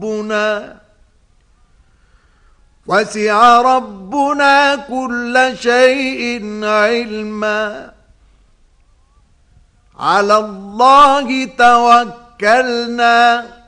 وسع ربنا كل شيء علما على الله توكلنا